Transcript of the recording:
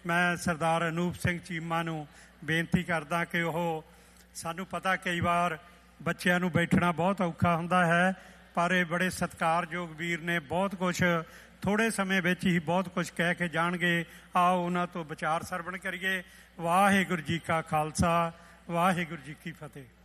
ਮੈਂ ਸਰਦਾਰ ਅਨੂਪ ਸਿੰਘ ਚੀਮਾ ਨੂੰ ਬੇਨਤੀ ਕਰਦਾ ਕਿ ਉਹ, ਸਾਨੂੰ ਪਤਾ ਕਈ ਵਾਰ ਬੱਚਿਆਂ ਨੂੰ ਬੈਠਣਾ ਬਹੁਤ ਔਖਾ ਹੁੰਦਾ ਹੈ, ਪਰ ਇਹ ਬੜੇ ਸਤਿਕਾਰਯੋਗ ਵੀਰ ਨੇ, ਬਹੁਤ ਕੁਛ ਥੋੜ੍ਹੇ ਸਮੇਂ ਵਿੱਚ ਹੀ ਬਹੁਤ ਕੁਛ ਕਹਿ ਕੇ ਜਾਣਗੇ। ਆਓ ਉਹਨਾਂ ਤੋਂ ਵਿਚਾਰ ਸਰਵਣ ਕਰੀਏ। ਵਾਹਿਗੁਰੂ ਜੀ ਕਾ ਖਾਲਸਾ, ਵਾਹਿਗੁਰੂ ਜੀ ਕੀ ਫਤਿਹ।